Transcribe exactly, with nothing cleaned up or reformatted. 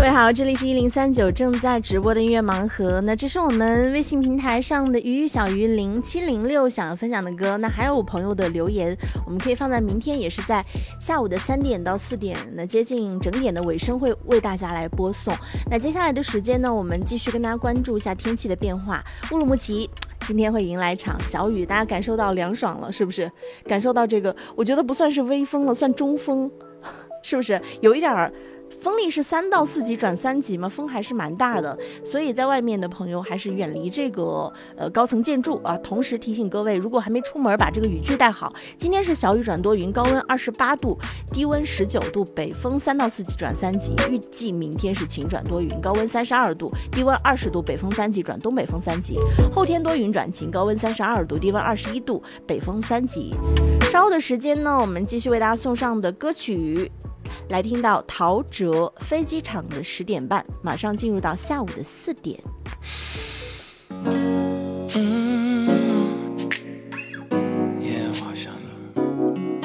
各位好，这里是一零三九正在直播的音乐盲盒。那这是我们微信平台上的鱼鱼小鱼零七零六想要分享的歌。那还有朋友的留言，我们可以放在明天，也是在下午的三点到四点，那接近整点的尾声会为大家来播送。那接下来的时间呢，我们继续跟大家关注一下天气的变化。乌鲁木齐今天会迎来一场小雨，大家感受到凉爽了，是不是？感受到这个，我觉得不算是微风了，算中风，是不是？有一点儿。风力是三到四级转三级嘛，风还是蛮大的，所以在外面的朋友还是远离这个呃高层建筑啊。同时提醒各位，如果还没出门，把这个雨具带好。今天是小雨转多云，高温二十八度，低温十九度，北风三到四级转三级。预计明天是晴转多云，高温三十二度，低温二十度，北风三级转东北风三级。后天多云转晴，高温三十二度，低温二十一度，北风三级。稍后的时间呢，我们继续为大家送上的歌曲。来听到陶喆飞机场的十点半，马上进入到下午的四点。嗯